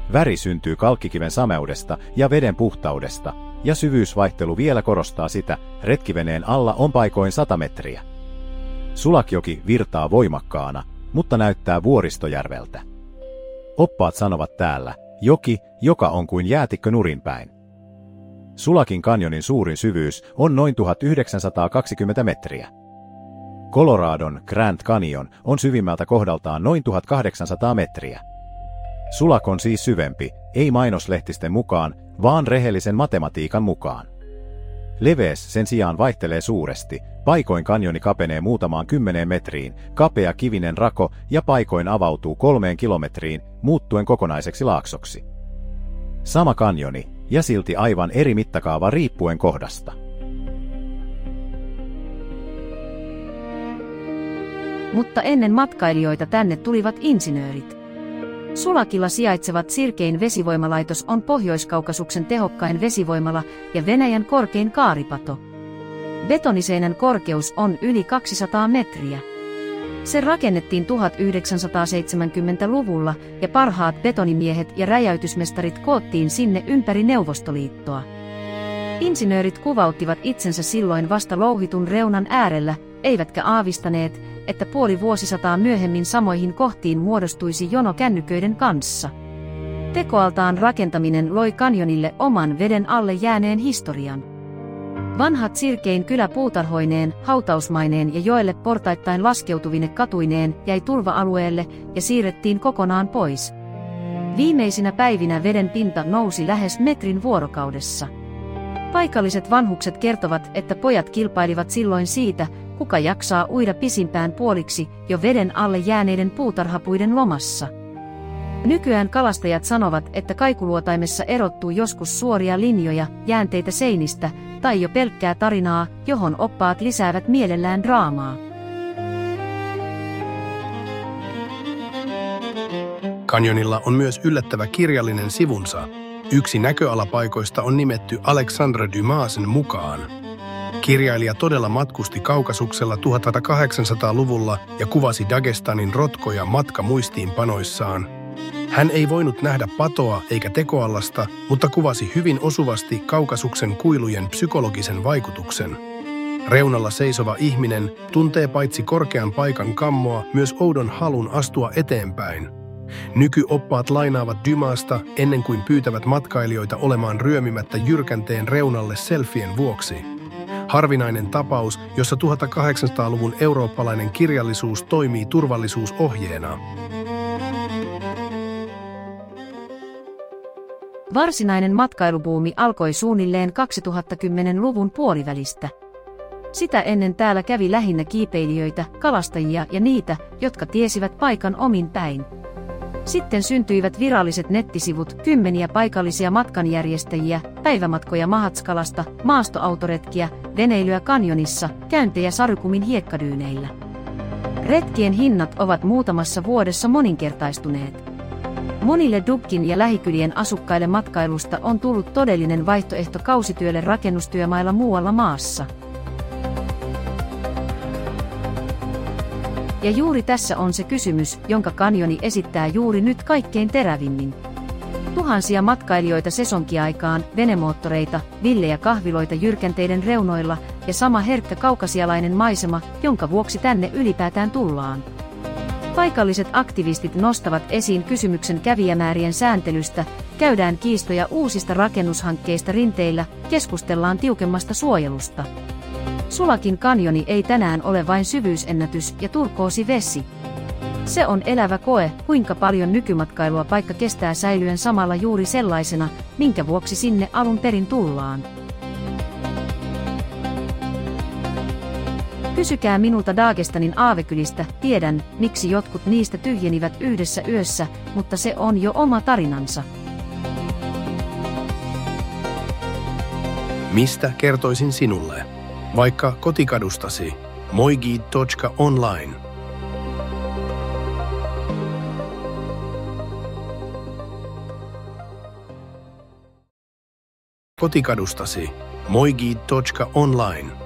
Väri syntyy kalkkikiven sameudesta ja veden puhtaudesta, ja syvyysvaihtelu vielä korostaa sitä, retkiveneen alla on paikoin 100 metriä. Sulakjoki virtaa voimakkaana, mutta näyttää vuoristojärveltä. Oppaat sanovat täällä, joki, joka on kuin jäätikkö nurinpäin. Sulakin kanjonin suurin syvyys on noin 1920 metriä. Coloradon Grand Canyon on syvimmältä kohdaltaan noin 1800 metriä. Sulak on siis syvempi, ei mainoslehtisten mukaan, vaan rehellisen matematiikan mukaan. Leveys sen sijaan vaihtelee suuresti, paikoin kanjoni kapenee muutamaan 10 metriin, kapea kivinen rako ja paikoin avautuu 3 kilometriin, muuttuen kokonaiseksi laaksoksi. Sama kanjoni, ja silti aivan eri mittakaava riippuen kohdasta. Mutta ennen matkailijoita tänne tulivat insinöörit. Sulakilla sijaitsevat Sirkein vesivoimalaitos on Pohjois-Kaukasuksen tehokkain vesivoimala ja Venäjän korkein kaaripato. Betoniseinän korkeus on yli 200 metriä. Se rakennettiin 1970-luvulla ja parhaat betonimiehet ja räjäytysmestarit koottiin sinne ympäri Neuvostoliittoa. Insinöörit kuvauttivat itsensä silloin vasta louhitun reunan äärellä, eivätkä aavistaneet, että puoli vuosisataa myöhemmin samoihin kohtiin muodostuisi jono kännyköiden kanssa. Tekoaltaan rakentaminen loi kanjonille oman veden alle jääneen historian. Vanhat Sirkein kylä puutarhoineen, hautausmaineen ja joelle portaittain laskeutuvine katuineen jäi tulva-alueelle ja siirrettiin kokonaan pois. Viimeisinä päivinä veden pinta nousi lähes metrin vuorokaudessa. Paikalliset vanhukset kertovat, että pojat kilpailivat silloin siitä, kuka jaksaa uida pisimpään puoliksi jo veden alle jääneiden puutarhapuiden lomassa. Nykyään kalastajat sanovat, että kaikuluotaimessa erottuu joskus suoria linjoja, jäänteitä seinistä, tai jo pelkkää tarinaa, johon oppaat lisäävät mielellään draamaa. Kanjonilla on myös yllättävä kirjallinen sivunsa. Yksi näköalapaikoista on nimetty Alexandre Dumasin mukaan. Kirjailija todella matkusti Kaukasuksella 1800-luvulla ja kuvasi Dagestanin rotkoja matkamuistiinpanoissaan. Hän ei voinut nähdä patoa eikä tekoallasta, mutta kuvasi hyvin osuvasti Kaukasuksen kuilujen psykologisen vaikutuksen. Reunalla seisova ihminen tuntee paitsi korkean paikan kammoa myös oudon halun astua eteenpäin. Nykyoppaat lainaavat Dumasta ennen kuin pyytävät matkailijoita olemaan ryömimättä jyrkänteen reunalle selfien vuoksi. Harvinainen tapaus, jossa 1800-luvun eurooppalainen kirjallisuus toimii turvallisuusohjeena. Varsinainen matkailubuumi alkoi suunnilleen 2010-luvun puolivälistä. Sitä ennen täällä kävi lähinnä kiipeilijöitä, kalastajia ja niitä, jotka tiesivät paikan omin päin. Sitten syntyivät viralliset nettisivut, kymmeniä paikallisia matkanjärjestäjiä, päivämatkoja Mahatskalasta, maastoautoretkiä, veneilyä kanjonissa, käyntejä Sarykumin hiekkadyyneillä. Retkien hinnat ovat muutamassa vuodessa moninkertaistuneet. Monille Dubkin ja lähikylien asukkaille matkailusta on tullut todellinen vaihtoehto kausityölle rakennustyömailla muualla maassa. Ja juuri tässä on se kysymys, jonka kanjoni esittää juuri nyt kaikkein terävimmin. Tuhansia matkailijoita sesonkiaikaan, venemoottoreita, villejä kahviloita jyrkänteiden reunoilla ja sama herkkä kaukasialainen maisema, jonka vuoksi tänne ylipäätään tullaan. Paikalliset aktivistit nostavat esiin kysymyksen kävijämäärien sääntelystä, käydään kiistoja uusista rakennushankkeista rinteillä, keskustellaan tiukemmasta suojelusta. Sulakin kanjoni ei tänään ole vain syvyysennätys ja turkoosi vesi. Se on elävä koe, kuinka paljon nykymatkailua paikka kestää säilyen samalla juuri sellaisena, minkä vuoksi sinne alun perin tullaan. Kysykää minulta Dagestanin aavekylistä, tiedän, miksi jotkut niistä tyhjenivät yhdessä yössä, mutta se on jo oma tarinansa. Mistä kertoisin sinulle? Vaikka kotikadustasi. moiguide.online. Kotikadustasi. moiguide.online.